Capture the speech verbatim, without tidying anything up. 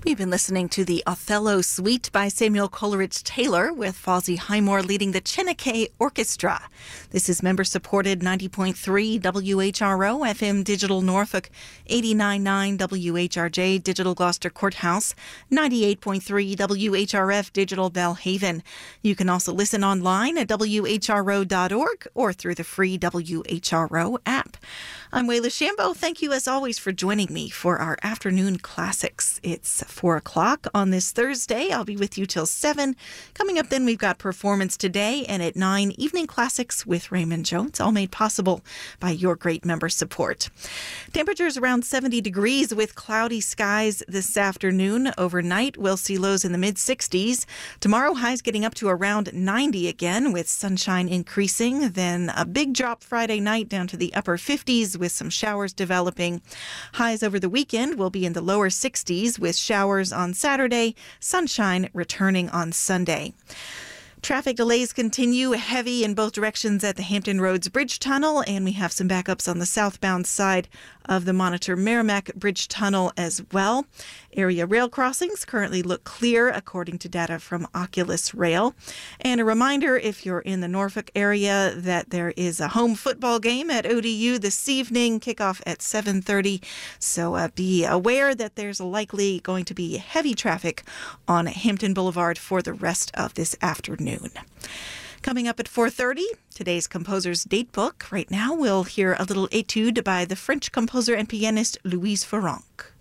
We've been listening to the Othello Suite by Samuel Coleridge-Taylor with Fawzi Highmore leading the Chineke Orchestra. This is member-supported ninety point three W H R O F M Digital Norfolk, eighty-nine point nine W H R J Digital Gloucester Courthouse, ninety-eight point three W H R F Digital Belhaven. You can also listen online at W H R O dot org or through the free W H R O app. I'm Wayla Shambo. Thank you as always for joining me for our afternoon classics. It's four o'clock on this Thursday. I'll be with you till seven. Coming up then, we've got Performance Today, and at nine, Evening Classics with Raymond Jones, all made possible by your great member support. Temperatures around seventy degrees with cloudy skies this afternoon. Overnight, we'll see lows in the mid-sixties. Tomorrow, highs getting up to around ninety again with sunshine increasing. Then a big drop Friday night down to the upper fifties with some showers developing. Highs over the weekend will be in the lower sixties with showers on Saturday, sunshine returning on Sunday. Traffic delays continue heavy in both directions at the Hampton Roads Bridge Tunnel, and we have some backups on the southbound side of the Monitor Merrimack Bridge Tunnel as well. Area rail crossings currently look clear according to data from Oculus Rail. And a reminder, if you're in the Norfolk area, that there is a home football game at O D U this evening, kickoff at seven thirty. So uh, be aware that there's likely going to be heavy traffic on Hampton Boulevard for the rest of this afternoon. Coming up at four thirty, today's composer's date book. Right now, we'll hear a little etude by the French composer and pianist Louise Farrenc.